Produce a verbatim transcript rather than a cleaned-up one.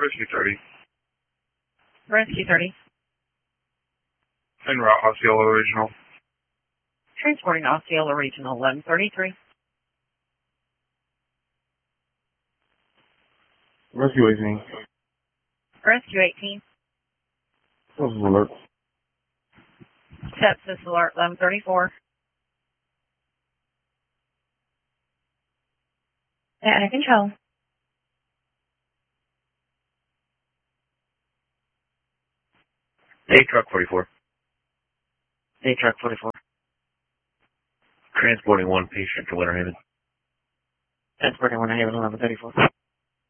Rescue thirty. Rescue thirty. En route, Osceola Regional. Transporting Osceola Regional eleven thirty-three. Rescue eighteen. Rescue eighteen. This is alert. Sepsis alert eleven thirty-four. Data control. A truck forty-four. A truck forty-four. Transporting one patient to Winter Haven. Transporting Winter Haven eleven thirty-four.